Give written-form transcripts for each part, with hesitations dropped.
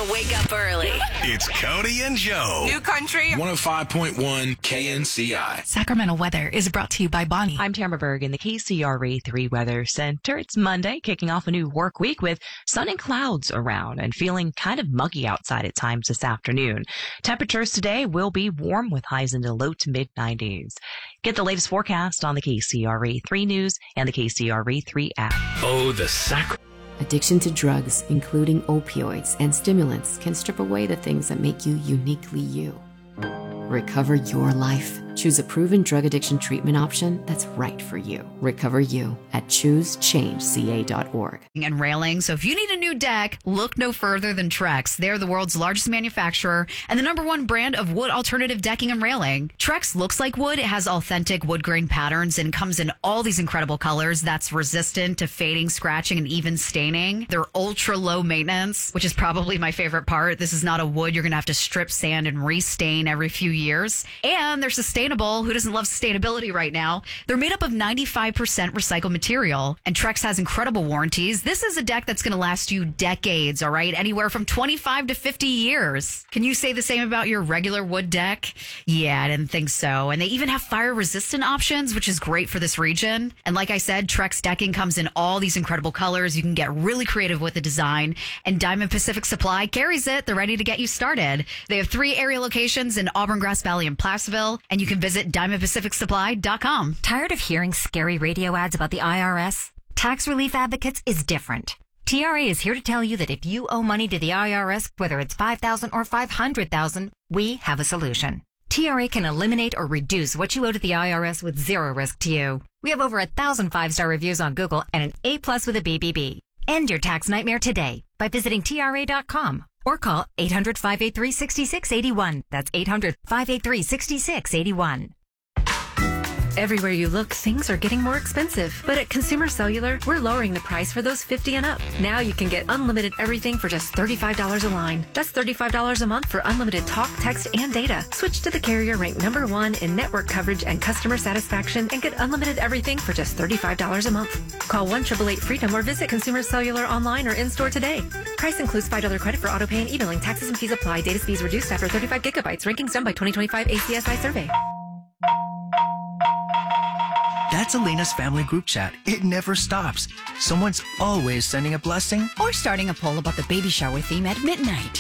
wake up early. It's Cody and Joe. New Country 105.1 KNCI. Sacramento weather is brought to you by Bonnie. I'm Tamara Berg in the KCRA 3 Weather Center. It's Monday, kicking off a new work week with sun and clouds around and feeling kind of muggy outside at times this afternoon. Temperatures today will be warm with highs in the low to mid 90s. Get the latest forecast on the KCRA 3 News and the KCRA 3 app. Oh, the sac. Addiction to drugs, including opioids and stimulants, can strip away the things that make you uniquely you. Recover your life. Choose a proven drug addiction treatment option that's right for you. Recover you at choosechangeca.org. And railing. So if you need a new deck, look no further than Trex. They're the world's largest manufacturer and the #1 brand of wood alternative decking and railing. Trex looks like wood. It has authentic wood grain patterns and comes in all these incredible colors that's resistant to fading, scratching, and even staining. They're ultra low maintenance, which is probably my favorite part. This is not a wood you're going to have to strip, sand, and restain every few years. And they're sustainable. Who doesn't love sustainability right now? They're made up of 95% recycled material, and Trex has incredible warranties. This is a deck that's going to last you decades, all right? Anywhere from 25 to 50 years. Can you say the same about your regular wood deck? Yeah, I didn't think so. And they even have fire-resistant options, which is great for this region. And like I said, Trex decking comes in all these incredible colors. You can get really creative with the design, and Diamond Pacific Supply carries it. They're ready to get you started. They have 3 area locations in Auburn, Grass Valley, and Placerville, and you can visit DiamondPacificSupply.com. Tired of hearing scary radio ads about the IRS? Tax Relief Advocates is different. TRA is here to tell you that if you owe money to the IRS, whether it's $5,000 or $500,000, we have a solution. TRA can eliminate or reduce what you owe to the IRS with zero risk to you. We have over 1,000 5-star reviews on Google and an A+ with a BBB. End your tax nightmare today by visiting TRA.com. Or call 800-583-6681. That's 800-583-6681. Everywhere you look, things are getting more expensive. But at Consumer Cellular, we're lowering the price for those 50 and up. Now you can get unlimited everything for just $35 a line. That's $35 a month for unlimited talk, text, and data. Switch to the carrier ranked #1 in network coverage and customer satisfaction and get unlimited everything for just $35 a month. Call 1-888-FREEDOM or visit Consumer Cellular online or in-store today. Price includes $5 credit for auto pay and e-billing. Taxes and fees apply. Data speeds reduced after 35 gigabytes. Rankings done by 2025 ACSI survey. That's Elena's family group chat. It never stops. Someone's always sending a blessing Or starting a poll about the baby shower theme at midnight.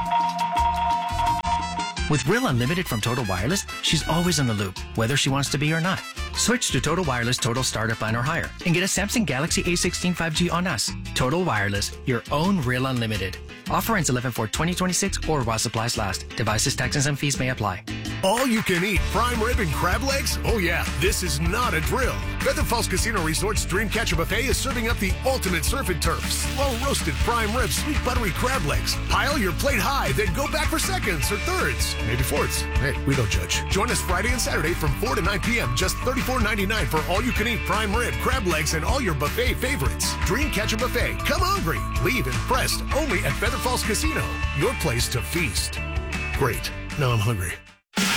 With Real Unlimited from Total Wireless, she's always on the loop, whether she wants to be or not. Switch to Total Wireless Total Starter Plan or higher and get a Samsung Galaxy A16 5G on us. Total Wireless, your own Real Unlimited. Offer ends 11/4/2026 or while supplies last. Devices, taxes, and fees may apply. All you can eat prime rib and crab legs? Oh yeah, this is not a drill. Feather Falls Casino Resort's Dreamcatcher Buffet is serving up the ultimate surf and turf. Slow roasted prime rib, sweet buttery crab legs. Pile your plate high, then go back for seconds or thirds, maybe fourths. Hey, we don't judge. Join us Friday and Saturday from 4 to 9 p.m. Just $34.99 for all you can eat prime rib, crab legs, and all your buffet favorites. Dreamcatcher Buffet. Come hungry. Leave impressed. Only at Feather Falls Casino. Your place to feast. Great. Now I'm hungry.